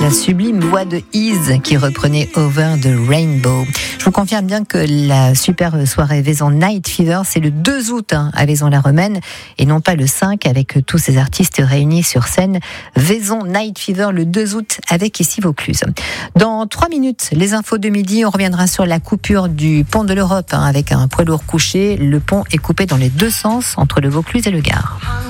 la sublime voix de Ease qui reprenait Over the Rainbow. Je vous confirme bien que la super soirée Vaison Night Fever, c'est le 2 août à Vaison-la-Romaine et non pas le 5 avec tous ces artistes réunis sur scène. Vaison Night Fever le 2 août avec ici Vaucluse. Dans 3 minutes, les infos de midi, on reviendra sur la coupure du pont de l'Europe avec un poids lourd couché. Le pont est coupé dans les deux sens entre le Vaucluse et le Gard.